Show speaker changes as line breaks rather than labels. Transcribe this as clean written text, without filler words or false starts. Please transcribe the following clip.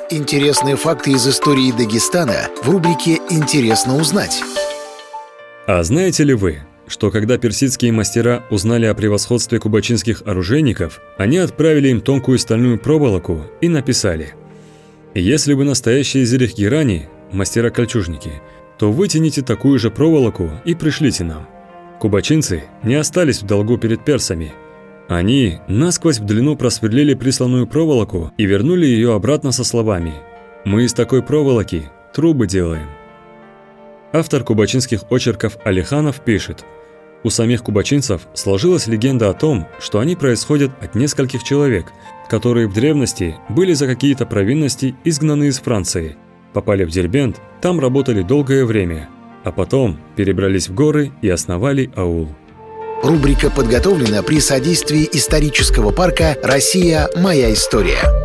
Интересные факты из истории Дагестана в рубрике «Интересно узнать».
А знаете ли вы, что когда персидские мастера узнали о превосходстве кубачинских оружейников, они отправили им тонкую стальную проволоку и написали: «Если вы настоящие зерих-гирани, мастера-кольчужники, то вытяните такую же проволоку и пришлите нам». Кубачинцы не остались в долгу перед персами. Они насквозь в длину просверлили присланную проволоку и вернули ее обратно со словами: «Мы из такой проволоки трубы делаем». Автор кубачинских очерков Алиханов пишет: у самих кубачинцев сложилась легенда о том, что они происходят от нескольких человек, которые в древности были за какие-то провинности изгнаны из Франции, попали в Дербент, там работали долгое время, а потом перебрались в горы и основали аул.
Рубрика подготовлена при содействии исторического парка «Россия. Моя история».